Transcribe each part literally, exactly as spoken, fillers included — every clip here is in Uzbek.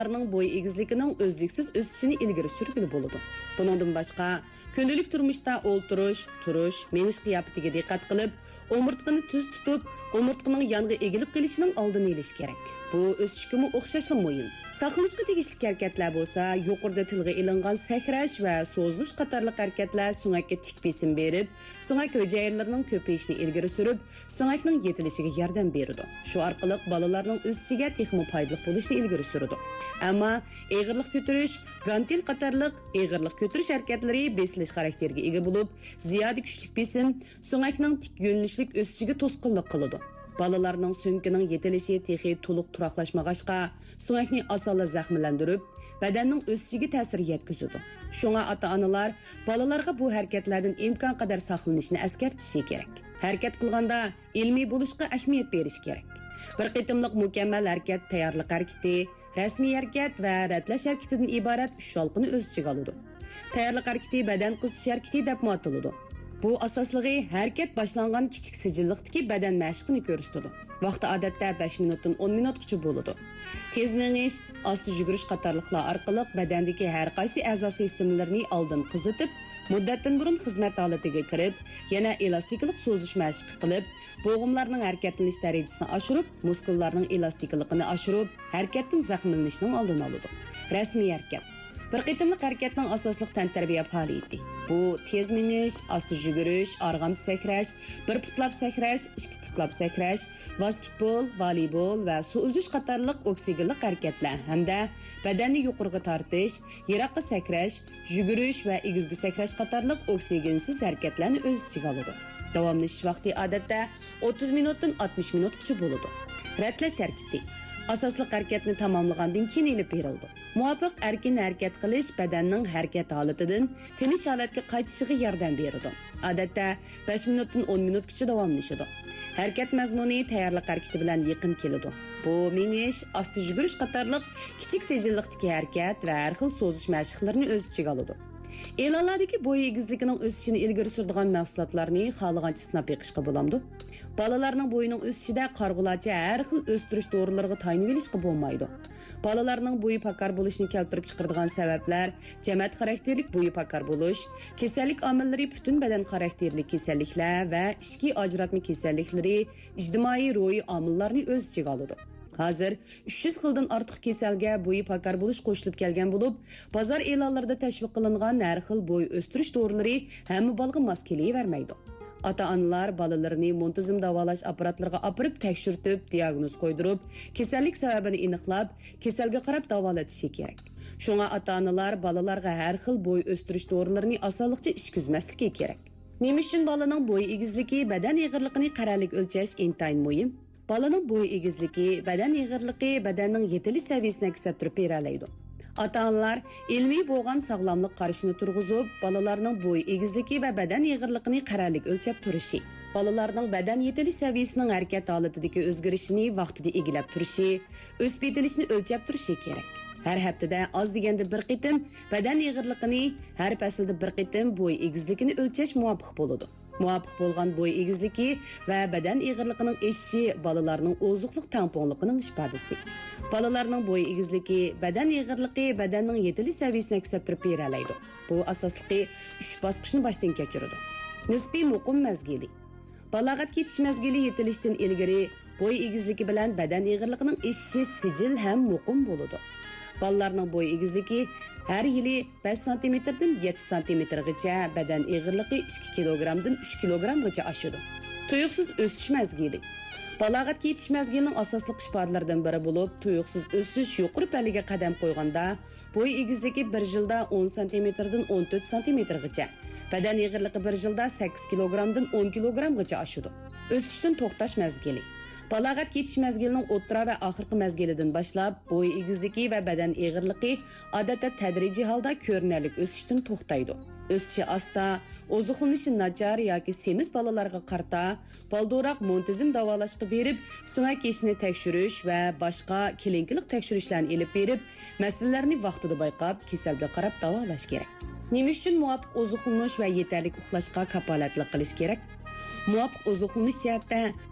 boy egizligining o'zliksiz o'sishini ilgari surgili bo'ladi. Buningdan boshqa, kundalik turmushda o'ltirish, turish, menish qiyofatiga diqqat qilib, umurtqani tuz tutib, umurtqining yonga egilib kelishining oldini olish kerak. Bu o'sishga o'xshashli muhim. Saqlanishga tegishli harakatlar bo'lsa, yuqorida tilga ilingan sakrash va so'zlish qatorli harakatlar so'ngakka tik besim berib, so'ngak hujayralarining ko'payishini ilgari surib, so'ngakning yetilishiga yordam beradi. Shu orqali bolalarning o'sishiga texmo foydali bo'lishini ilgari suradi. Ammo eg'irlik ko'tarish, gantil qatorliq eg'irlik ko'tarish harakatlari besilish xarakteriga ega bo'lib, ziyoda kuchli besim so'ngakning tik yo'nalishlik o'sishiga to'sqinlik qiladi. Balalarning so'nkining yetilishi texi to'liq turaqlashmag'achqa, so'ngakni osonla zaxmlantirib, badanning o'sishiga ta'sir yetkazadi. Shunga ota-onalar balalarga bu harakatlardan imkon qadar saqlanishni eskartishi kerak. Harakat qilganda ilmiy bo'lishga ahamiyat berish kerak. Bir qitimliq mukammal harakat tayyorlik harakati, rasmiy harakat va ratlash harakatidan iborat uch halqani o'z ichiga oladi. Tayyorlik harakati badan qizish harakati deb ataladi. Bu asosligi harakat boshlangan kichik sijillikdagi badan mashqini ko'rsatadi. Vaqti odatda besh minutdan o'n minutgacha bo'ladi. Tez menish, asta yugurish qatorliqlar orqali badandagi har qaysi a'zo sistemlarini oldin qizitib, muddatdan burun xizmat holatiga kirib, yana elastiklik so'zish mashqi qilib, bo'g'imlarning harakatlanish darajasini oshirib, muskullarning elastikligini oshirib, harakatdan zaxmlanishning oldini oladi. Rasmiy harakat bir qitimliq harakatning asosli tantarbiya faoliyati. Bu tez minish, asta yugurish, arg'am sakrash, bir putlab sakrash, ikki putlab sakrash, basketbol, voleybol va suv uzish qatorliq oksigenli harakatlar hamda badanni yuqoriga tortish, yiroqqa sakrash, yugurish va egizgi sakrash qatorliq oksigensiz harakatlarni o'z ichiga oladi. Davomlashish vaqti odatda o'ttiz minutdan oltmish minutgacha bo'ladi. Ratlash harakati asosli harakatni tamomlagandan keyin elib berildi. Muvofiq erkin harakat qilish badanning harakat holatidan tinish holatga qaytishiga yordam beradi. Odatda besh minutdan o'n minutgacha davomlashadi. Harakat mazmuni tayyorlik harakati bilan yaqin keladi. Bu minish, asta yugurish qatorliq kichik sejillikdagi harakat va har xil so'zish mashqlarini o'z ichiga oladi. E'lonlardagi bo'y egizligining o'sishini ilgari suradigan mahsulotlarni xohlagancha sinab yiqishga bo'lamdi. Balalarning bo'yining o'sishida qarg'ulacha har xil o'stirish dorilarga tayinib olishga bo'lmaydi. Balalarning bo'yi pakar bo'lishini keltirib chiqaradigan sabablar jamoat xarakterlik bo'yi pakar bo'lish, kasallik omillari butun badan xarakterli kasalliklar va ichki ajratma kasalliklari, ijtimoiy ro'yi omillarni o'z ichiga oladi. Hozir uch yuz xildan ortiq kasalga bo'yi pakar bo'lish qo'shilib kelgan bo'lib, bozor e'lonlarida tashviq qilingan har xil bo'y o'stirish dorilari hamma bolaga mos kelavermaydi. Ota-onalar bolalarini muntazam davolash apparatlariga opirib tekshirtib, diagnoz qo'ydirib, kasallik sababini aniqlab, kasalga qarab davolatishi kerak. Shunga ota-onalar bolalarga har xil bo'y o'stirish dorilarini osonlikcha ishkizmasligi kerak. Nima uchun bolaning bo'y egizligi, badan eg'irligini qaralik o'lchash intayin muhim? Balaning bo'y egizligi, badan eg'irligi badanning yetilish saviyasini ko'rsatib beradi. Ota-onalar ilmiy bo'lgan sog'lomlik qarashini turg'izib, balalarning bo'y egizligi va badan eg'irligini qaralik o'lchab turishi, balalarning badan yetilish saviyasining harakat holatidagi o'zgarishini vaqtida egilab turishi, o'sib yetilishini o'lchab turishi kerak. Har haftada oz deganda bir qitim badan eg'irligini, har faslda bir qitim bo'y egizligini o'lchash muvofiq bo'ladi. Muvofiq bo'lgan bo'y egizligi va badan eg'irligining eshishi balalarning oziqlik tamponligining ifodasi. Balalarning bo'y egizligi, badan eg'irligi badanning yetilish saviyasini ko'rsatib beradi. Bu asosligi uch bosqichni boshdan kechiradi. Nisbiy muqim mazgili. Balog'atga yetish mazgili yetilishdan ilgari bo'y egizligi bilan badan eg'irligining eshishi sijil ham muqim bo'ladi. Balalarning bo'y egizligi har yili besh santimetrdan yetti santimetrgacha, badan eg'irligi ikki kilogrammdan uch kilogrammgacha oshadi. Tuyuqsiz o'sish mazgili. Balog'atga yetish mazgilining asosli ifodalaridan biri bo'lib, tuyuqsiz o'sish yuqori pallaga qadam qo'yganda bo'y egizligi bir yilda o'n santimetrdan o'n to'rt santimetrgacha, badan eg'irligi bir yilda sakkiz kilogrammdan o'n kilogrammgacha oshadi. O'sishdan to'xtash mazgili. Balog'atga yetish mazgilining o'rta va oxirgi mazgilidan boshlab bo'y egizligi va badan eg'irligi odatda tadrijiy holda ko'rinarli o'sishdan to'xtaydi. O'sishi asta, oziqlanishi nachar yoki semiz bolalarga qarta baldo'roq muntazam davolashga berib, so'ngak yeshini tekshirish va boshqa kelinkilik tekshirishlarni elib berib, masalalarni vaqtida bayqab, kasalga qarab davolash kerak. Nima uchun muvofiq oziqlanish va yetarli uxlashga kafolatlik qilish kerak? Muvofiq oziqlanish jihatda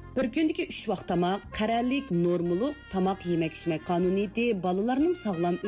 Bir kundagi uch vaqt tomoq, qarorlik, normalık tomoq yemek-ichmek qonuniyati bolalarning sog'lom